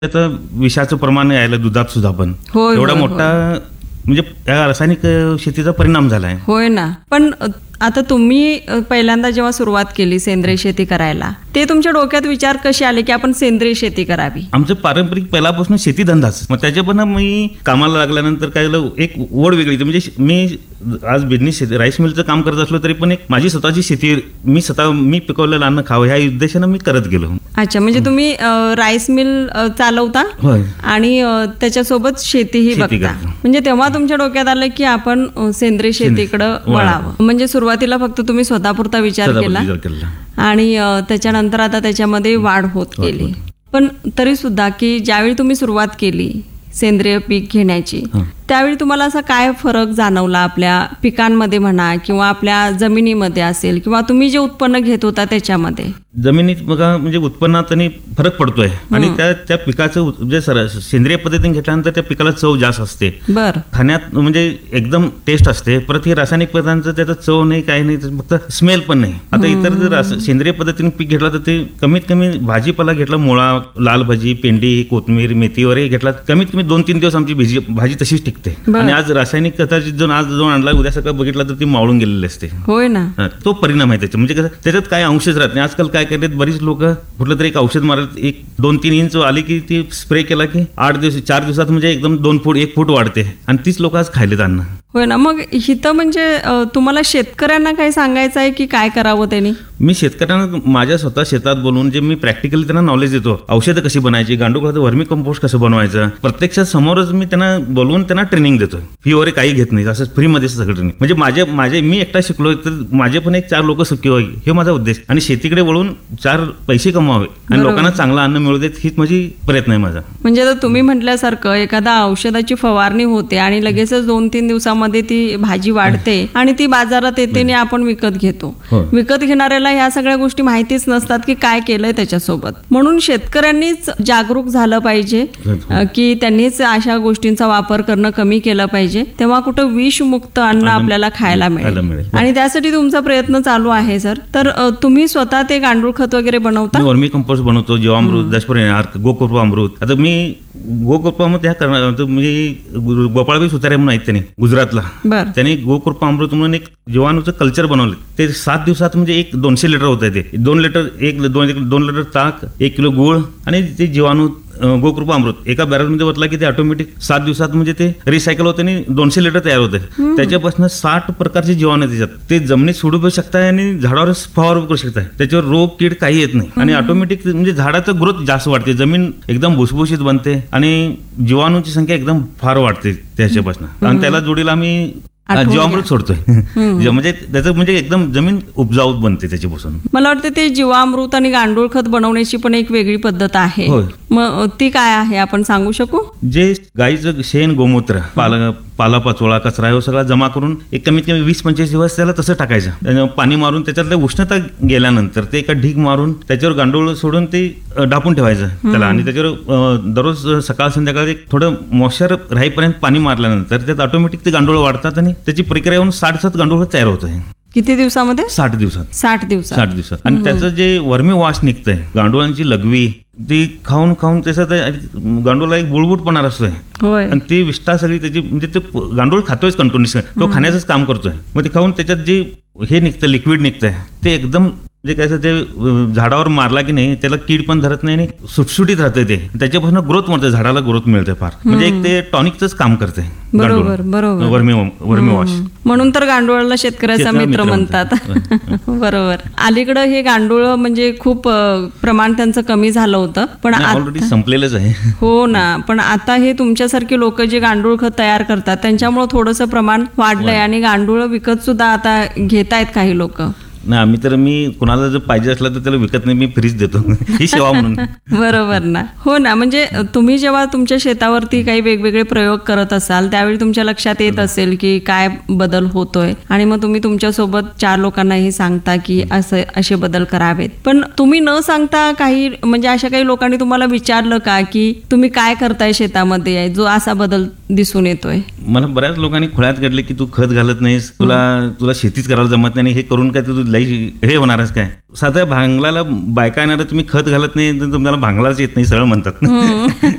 त्याचं विषाचं प्रमाण यायला दुधात सुद्धा पण होय, एवढा होय, मोठा म्हणजे या रासायनिक शेतीचा परिणाम झालाय. होय ना. पण आता तुम्ही पहिल्यांदा जेव्हा सुरुवात केली सेंद्रिय शेती करायला, ते तुमच्या डोक्यात विचार कसे आले की आपण सेंद्रिय शेती करावी? आमचं पारंपरिक पहिल्यापासून शेती धंदाच. मग त्याच्या पण मी कामाला लागल्यानंतर काय झालं, एक ओढ वेगळी होती. म्हणजे मी आज बिझनेस शेती राईस मिलचं काम करत असलो तरी पण एक माझी स्वतःची शेती मी पिकवलेलं अन्न खावं ह्या उद्देशानं मी करत गेलो. अच्छा, म्हणजे तुम्ही राईस मिल चालवता होय. आणि त्याच्यासोबत शेतीही शेती बघता. करतो. म्हणजे तेव्हा तुमच्या डोक्यात आलं की आपण सेंद्रिय शेतीकडे वळावं. म्हणजे सुरुवातीला फक्त तुम्ही स्वतःपुरता विचार केला आणि त्याच्यानंतर आता त्याच्यामध्ये वाढ होत गेली. पण तरी सुद्धा की ज्यावेळी तुम्ही सुरुवात केली सेंद्रिय पीक घेण्याची, त्यावेळी तुम्हाला असा काय फरक जाणवला आपल्या पिकांमध्ये म्हणा किंवा आपल्या जमिनीमध्ये असेल किंवा तुम्ही जे उत्पन्न घेत होता त्याच्यामध्ये? जमिनीत बघा म्हणजे उत्पन्नात आणि फरक पडतोय आणि त्या पिकाचं म्हणजे सेंद्रिय पद्धतीने घेतल्यानंतर त्या पिकाला चव जास्त असते. बर, खाण्यात म्हणजे एकदम टेस्ट असते. परत हे रासायनिक पदार्थांचं त्याचा चव नाही, काही नाही, फक्त स्मेल पण नाही. आता इतर जर सेंद्रिय पद्धतीने पीक घेतला तर ते कमीत कमी भाजीपाला घेतला, मुळा, लाल भाजी, पेंडी, कोथमीर, मेथी वगैरे घेतला, कमीत कमी 2-3 दिवस आमची भाजी तशीच टिकते. आणि आज रासायनिक खताची आज जो आणला उद्या सकाळ बघितला तर ती मावळून गेलेली असते. होय ना. तो परिणाम आहे त्याचा. म्हणजे कसं त्याच्यात काय अंशच राहत नाही. आजकाल काय करतात बरीच लोक कुठलं तरी एक औषध मारत, 1-2-3 इंच आली की ती स्प्रे केला की 8 दिवस 4 दिवसात म्हणजे एकदम 2 फूट 1 फूट वाढते आणि तीच लोक आज खायलेत अन्न. होय ना. मग हिथं म्हणजे तुम्हाला शेतकऱ्यांना काय सांगायचं आहे की काय करावं त्यांनी? मी शेतकऱ्यांना माझ्या स्वतः शेतात बोलून जे मी प्रॅक्टिकली त्यांना नॉलेज देतो, औषधं कशी बनायची, गांडूळ खत, वर्मी कंपोस्ट कसं बनवायचं, प्रत्यक्षात समोरच मी त्यांना बोलवून त्यांना ट्रेनिंग देतो. फी वगैरे काही घेत नाही, असं फ्रीमध्ये सगळं ट्रेनिंग. म्हणजे माझे मी एकटा शिकलो तर माझे पण 4 लोक सुखी व्हावी हे माझा उद्देश. आणि शेतीकडे वळून 4 पैसे कमवावे आणि लोकांना चांगलं अन्न मिळू देत हीच माझी प्रयत्न आहे माझा. म्हणजे आता तुम्ही म्हटल्यासारखं एखादा औषधाची फवारणी होते आणि लगेचच 2-3 दिवसामध्ये ती भाजी वाढते आणि ती बाजारात येते आणि आपण विकत घेतो. विकत घेणाऱ्याला ह्या सगळ्या गोष्टी माहितीच नसतात की काय केलंय त्याच्यासोबत. म्हणून शेतकऱ्यांनीच जागरूक झालं पाहिजे की त्यांनीच अशा गोष्टींचा वापर करणं कमी केलं पाहिजे, तेव्हा कुठं विषमुक्त अन्न आपल्याला खायला मिळेल. आणि त्यासाठी तुमचा प्रयत्न चालू आहे सर. तर तुम्ही स्वतः ते गांडूळ खत वगैरे बनवता? वर्मी कंपोस्ट बनवतो, जीवामृत, दशपर्णी, गोकृपामृत. आता मी गोकृपामृत ह्या करणार, मी गोपाळबाई सुतारे म्हणून आहेत त्यांनी गुजरातला, त्यांनी गोकृपामृत म्हणून एक जीवाणूचं कल्चर बनवलं. ते 7 दिवसात म्हणजे 200 लिटर होत आहे. ते 2 लिटर ताक, 1 किलो गूळ आणि ते जीवाणू गोकृपा अमृत एका बॅरलमध्ये ओतला की ते ऑटोमॅटिक 7 दिवसात म्हणजे ते रिसायकल होते आणि 200 लिटर तयार होते. त्याच्यापासून 60 प्रकारचे जीवाणू त्याच्यात. ते जमिनीत सोडू शकताय आणि झाडावर फवारू करू शकताय. त्याच्यावर रोग कीड काही येत नाही आणि ऑटोमॅटिक म्हणजे झाडाचं ग्रोथ जास्त वाढते, जमीन एकदम भुसभुशीत बनते आणि जीवाणूची संख्या एकदम फार वाढते त्याच्यापासून. आणि त्याला जोडीला आम्ही जीवामृत सोडतोय. म्हणजे त्याचं म्हणजे एकदम जमीन उपजाऊ बनते त्याच्यापासून. मला वाटतं ते जीवामृत आणि गांडूळ खत बनवण्याची पण एक वेगळी पद्धत आहे. मग ती काय आहे आपण सांगू शकू? जे गाईचं शेण, गोमूत्र, पालापाचोळा, कचरा हे सगळा जमा करून एक कमीत कमी 20-25 दिवस त्याला तसं टाकायचं. पाणी मारून त्याच्यातलं उष्णता गेल्यानंतर ते एका ढीग मारून त्याच्यावर गांडूळ सोडून ते ढापून ठेवायचं त्याला. आणि त्याच्यावर दररोज सकाळ संध्याकाळ थोडं मॉइश्चर राहीपर्यंत पाणी मारल्यानंतर त्यात ऑटोमॅटिक ते गांडूळ वाढतात आणि त्याची प्रक्रिया होऊन 60 गांडूळ तयार होत आहे. किती दिवसामध्ये? 60 दिवसात. 60 दिवसात. आणि त्याचं जे वर्मी वास निघतंय, गांडुळांची लघवी ती खाऊन त्याच्यात गांडूळला एक बुळबुटपणा असतोय आणि ती विष्ठा सगळी त्याची म्हणजे ते गांडूळ खातोयच कंटिन्युअस, तो खाण्याचंच काम करतोय. मग ते खाऊन त्याच्यात जे हे निघतं, लिक्विड निघतंय, ते एकदम म्हणजे काय ते झाडावर मारला की नाही त्याला कीड पण धरत नाही आणि सुटसुटीत राहते. ते त्याच्यापासून ग्रोथ मिळते, झाडाला ग्रोथ मिळते फार. म्हणजे एक ते टॉनिकच काम करते. बरोबर. वर्मी वॉश. म्हणून तर गांडूळाला शेतकऱ्याचा मित्र म्हणतात. बरोबर. अलीकडं हे गांडूळ म्हणजे खूप प्रमाण त्यांचं कमी झालं होतं, पण ऑलरेडी संपलेलंच आहे. हो ना. पण आता हे तुमच्यासारखे लोक जे गांडूळ खत तयार करतात त्यांच्यामुळे थोडंसं प्रमाण वाढलंय आणि गांडूळ विकत सुद्धा आता घेतायत काही लोक. नाही, आम्ही तर मी कुणाला जर पाहिजे असला तर त्याला विकत नाही, मी फ्रीज देतो ही सेवा म्हणून. बरोबर ना. हो ना. म्हणजे तुम्ही जेव्हा तुमच्या शेतावरती काही वेगवेगळे प्रयोग करत असाल त्यावेळी तुमच्या लक्षात येत असेल की काय बदल होतोय आणि मग तुम्ही तुमच्यासोबत 4 लोकांनाही सांगता की असे बदल करावेत. पण तुम्ही न सांगता काही म्हणजे अशा काही लोकांनी तुम्हाला विचारलं का की तुम्ही काय करताय शेतामध्ये जो असा बदल दिसून येतोय? मला बऱ्याच लोकांनी खुळ्यात काढले की तू खत घालत नाहीस, तुला शेतीच करायला जमत नाही, हे करून काय तू हे होणारच काय. साध्या भांगलाला बायका येणार तुम्ही खत घालत नाही तर तुम्हाला भांगलाच येत नाही सरळ म्हणतात.